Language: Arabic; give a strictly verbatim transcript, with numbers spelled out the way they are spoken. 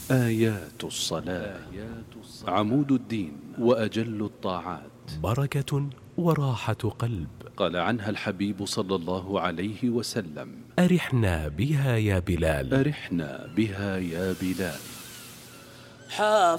آيات الصلاة عمود الدين وأجل الطاعات، بركة وراحة قلب. قال عنها الحبيب صلى الله عليه وسلم: أرحنا بها يا بلال، أرحنا بها يا بلال. حافظ